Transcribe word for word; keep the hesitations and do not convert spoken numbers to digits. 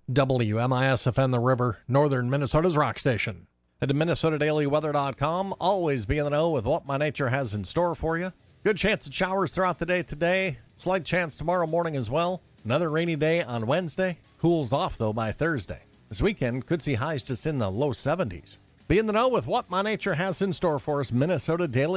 W M I S F N The River, northern Minnesota's rock station. At Minnesota Daily Weather dot com, always be in the know with what my nature has in store for you. Good chance of showers throughout the day today. Slight chance tomorrow morning as well. Another rainy day on Wednesday. Cools off, though, by Thursday. This weekend could see highs just in the low seventies. Be in the know with what my nature has in store for us. Minnesota Daily